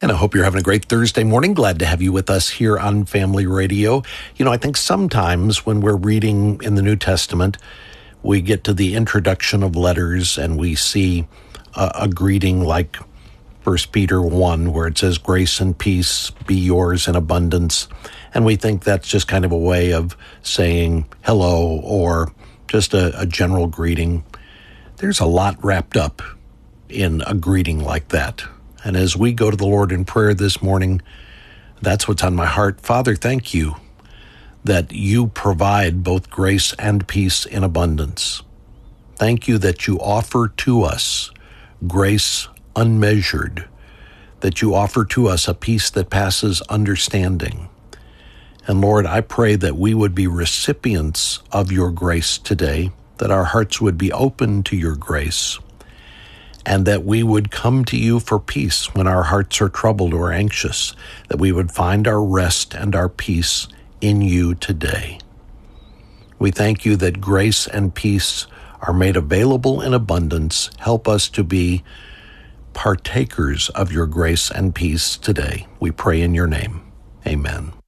And I hope you're having a great Thursday morning. Glad to have you with us here on Family Radio. You know, I think sometimes when we're reading in the New Testament, we get to the introduction of letters and we see a greeting like 1 Peter 1, where it says, grace and peace be yours in abundance. And we think that's just kind of a way of saying hello or just a general greeting. There's a lot wrapped up in a greeting like that. And as we go to the Lord in prayer this morning, that's what's on my heart. Father, thank you that you provide both grace and peace in abundance. Thank you that you offer to us grace unmeasured, that you offer to us a peace that passes understanding. And Lord, I pray that we would be recipients of your grace today, that our hearts would be open to your grace, and that we would come to you for peace when our hearts are troubled or anxious, that we would find our rest and our peace in you today. We thank you that grace and peace are made available in abundance. Help us to be partakers of your grace and peace today. We pray in your name. Amen.